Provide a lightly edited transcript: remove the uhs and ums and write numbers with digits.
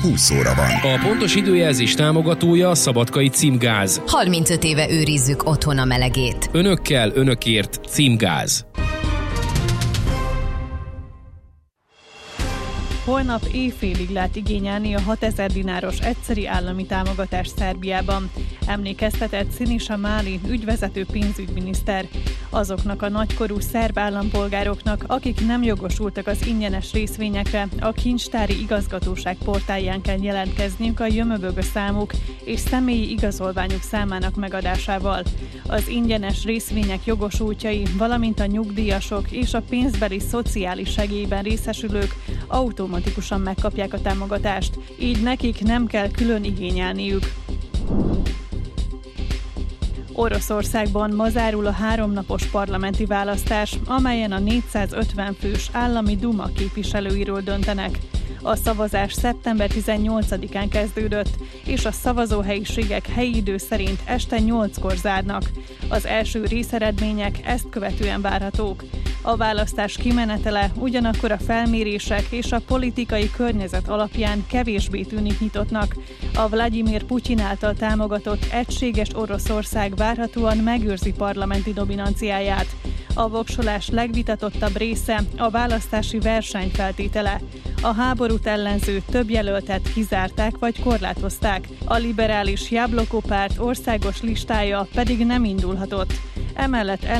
20 óra van. A pontos időjelzés támogatója a Szabadkai Címgáz. 35 éve őrizzük otthon a melegét. Önökkel, önökért Címgáz. Holnap éjfélig lehet igényelni a 6000 dináros egyszeri állami támogatást Szerbiában. Emlékeztetett Sinisa Mali ügyvezető pénzügyminiszter. Azoknak a nagykorú szerb állampolgároknak, akik nem jogosultak az ingyenes részvényekre, a kincstári igazgatóság portálján kell jelentkezniük a jömöbögő számuk és személyi igazolványuk számának megadásával. Az ingyenes részvények jogosultjai, valamint a nyugdíjasok és a pénzbeli szociális segélyben részesülők automatikusan megkapják a támogatást, így nekik nem kell külön igényelniük. Oroszországban ma zárul a 3 napos parlamenti választás, amelyen a 450 fős állami Duma képviselőiről döntenek. A szavazás szeptember 18-án kezdődött, és a szavazóhelyiségek helyi idő szerint este 8-kor zárnak. Az első részeredmények ezt követően várhatók. A választás kimenetele ugyanakkor a felmérések és a politikai környezet alapján kevésbé tűnik nyitottnak. A Vladimir Putyin által támogatott egységes Oroszország várhatóan megőrzi parlamenti dominanciáját. A voksolás legvitatottabb része a választási verseny feltétele. A háborút ellenző több jelöltet kizárták vagy korlátozták. A liberális Jabloko párt országos listája pedig nem indulhatott. Emellett